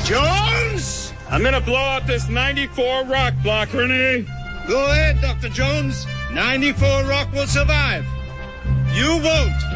Jones! I'm gonna blow out this 94 rock block, Renee. Go ahead, Dr. Jones. 94 rock will survive. You won't.